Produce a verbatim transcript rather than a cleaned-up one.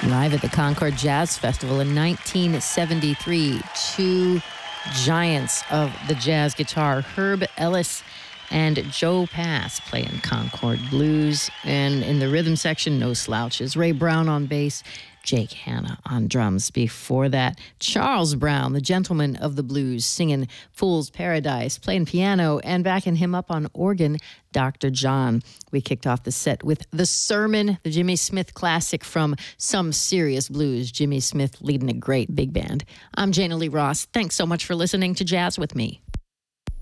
Live at the Concord Jazz Festival in nineteen seventy-three, two giants of the jazz guitar, Herb Ellis and Joe Pass, playing Concord blues. And in the rhythm section, no slouches. Ray Brown on bass, Jake Hanna on drums. Before that, Charles Brown, the gentleman of the blues, singing Fool's Paradise, playing piano, and backing him up on organ, Doctor John. We kicked off the set with The Sermon, the Jimmy Smith classic from Some Serious Blues. Jimmy Smith leading a great big band. I'm Jana Lee Ross. Thanks so much for listening to Jazz with Me.